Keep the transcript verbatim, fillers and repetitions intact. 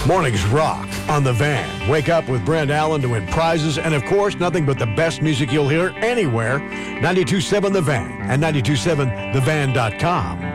Mornings rock on The Van. Wake up with Brent Allen to win prizes and, of course, nothing but the best music you'll hear anywhere. ninety-two point seven The Van and ninety-two point seven the van dot com.